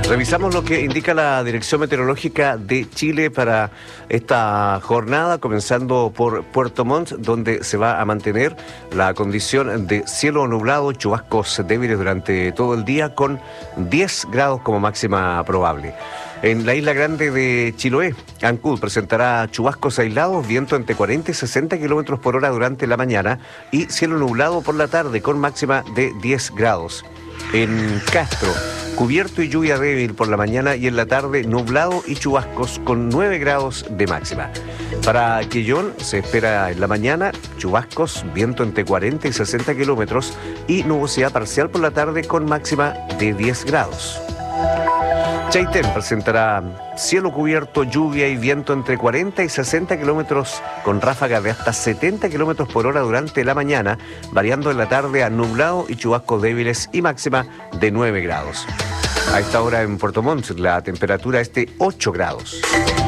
Revisamos lo que indica la Dirección Meteorológica de Chile para esta jornada, comenzando por Puerto Montt, donde se va a mantener la condición de cielo nublado, chubascos débiles durante todo el día, con 10 grados como máxima probable. En la isla grande de Chiloé, Ancud presentará chubascos aislados, viento entre 40 y 60 kilómetros por hora durante la mañana y cielo nublado por la tarde con máxima de 10 grados. En Castro, cubierto y lluvia débil por la mañana y en la tarde nublado y chubascos con 9 grados de máxima. Para Quillón se espera en la mañana chubascos, viento entre 40 y 60 kilómetros y nubosidad parcial por la tarde con máxima de 10 grados. Chaitén presentará cielo cubierto, lluvia y viento entre 40 y 60 kilómetros con ráfagas de hasta 70 kilómetros por hora durante la mañana, variando en la tarde a nublado y chubascos débiles y máxima de 9 grados. A esta hora en Puerto Montt la temperatura es de 8 grados.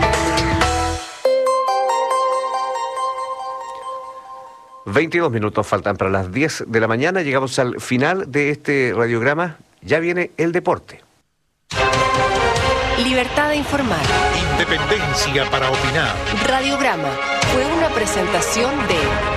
...22 minutos faltan para las 10 de la mañana. Llegamos al final de este radiograma. Ya viene el deporte. Libertad de informar. Independencia para opinar. Radiograma fue una presentación de...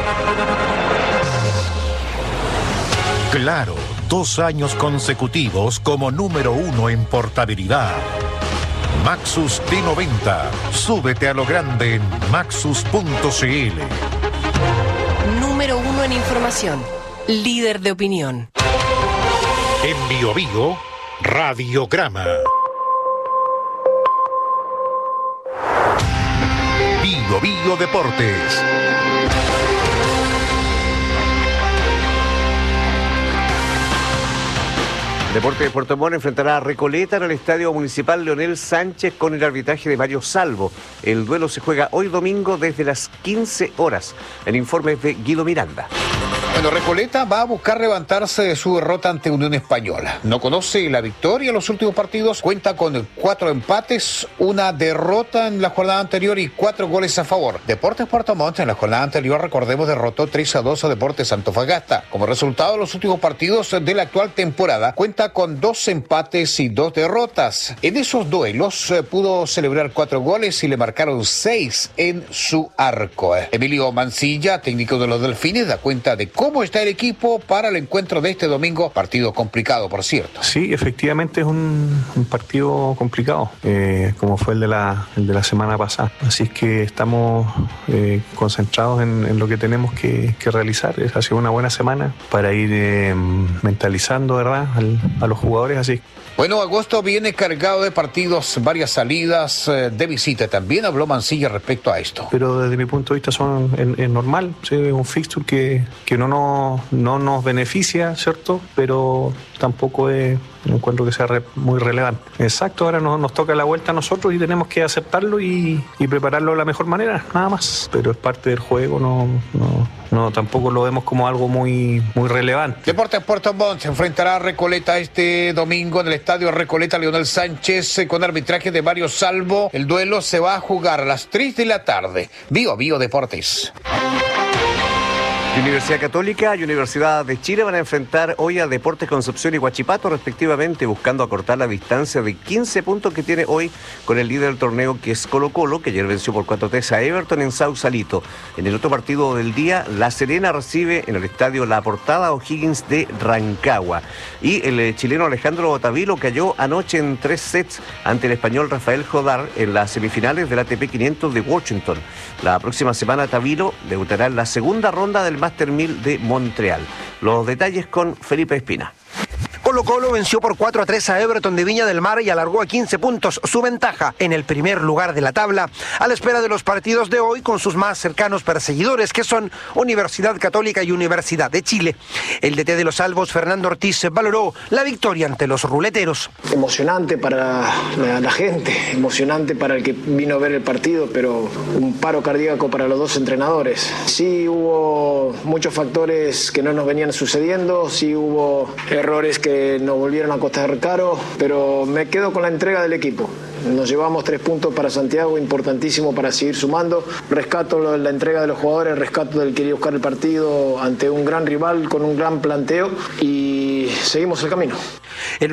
Claro, 2 años consecutivos como número 1 en portabilidad. Maxus T90. Súbete a lo grande en maxus.cl. Número 1 en información. Líder de opinión. En Bio Bio, Radiograma. Bio Bio Deportes. Deporte de Puerto Montt enfrentará a Recoleta en el Estadio Municipal Leonel Sánchez con el arbitraje de Mario Salvo. El duelo se juega hoy domingo desde las 15 horas. El informe es de Guido Miranda. Bueno, Recoleta va a buscar levantarse de su derrota ante Unión Española. No conoce la victoria en los últimos partidos, cuenta con 4 empates, una derrota en la jornada anterior y 4 goles a favor. Deportes Puerto Montt en la jornada anterior, recordemos, derrotó 3-2 a Deportes Antofagasta. Como resultado de los últimos partidos de la actual temporada, cuenta con 2 empates y 2 derrotas. En esos duelos pudo celebrar 4 goles y le marcaron 6 en su arco. Emilio Mancilla, técnico de los Delfines, da cuenta de cómo está el equipo para el encuentro de este domingo, partido complicado, por cierto. Sí, efectivamente es un partido complicado, como fue el de la semana pasada. Así que estamos concentrados en lo que tenemos que realizar. Ha sido una buena semana para ir mentalizando, ¿verdad?, a los jugadores. Así. Bueno, agosto viene cargado de partidos, varias salidas de visita. También habló Mancilla respecto a esto. Pero desde mi punto de vista es normal, ¿sí? Es un fixture que no nos beneficia, ¿cierto? Pero tampoco no encuentro que sea muy relevante. Exacto, ahora nos toca la vuelta a nosotros y tenemos que aceptarlo y prepararlo de la mejor manera, nada más. Pero es parte del juego, no tampoco lo vemos como algo muy relevante. Deportes Puerto Montt se enfrentará a Recoleta este domingo en el Estadio Recoleta Leonel Sánchez con arbitraje de Mario Salvo. El duelo se va a jugar a las 3 de la tarde. Bio Bio Deportes. Universidad Católica y Universidad de Chile van a enfrentar hoy a Deportes Concepción y Huachipato respectivamente, buscando acortar la distancia de 15 puntos que tiene hoy con el líder del torneo, que es Colo-Colo, que ayer venció por 4-3 a Everton en Sausalito. En el otro partido del día, La Serena recibe en el estadio La Portada a O'Higgins de Rancagua. Y el chileno Alejandro Botavilo cayó anoche en 3 sets ante el español Rafael Jodar en las semifinales del ATP 500 de Washington. La próxima semana Tavilo debutará en la segunda ronda del Master 1000 de Montreal. Los detalles con Felipe Espina. Colo-Colo venció por 4-3 a Everton de Viña del Mar y alargó a 15 puntos su ventaja en el primer lugar de la tabla, a la espera de los partidos de hoy con sus más cercanos perseguidores, que son Universidad Católica y Universidad de Chile. El DT de los Albos, Fernando Ortiz, valoró la victoria ante los ruleteros. Emocionante para la gente, emocionante para el que vino a ver el partido, pero un paro cardíaco para los dos entrenadores. Sí hubo muchos factores que no nos venían sucediendo, sí hubo errores que nos volvieron a costar caro, pero me quedo con la entrega del equipo. Nos llevamos 3 puntos para Santiago, importantísimo para seguir sumando. Rescato la entrega de los jugadores, rescato del que quería buscar el partido ante un gran rival con un gran planteo y seguimos el camino.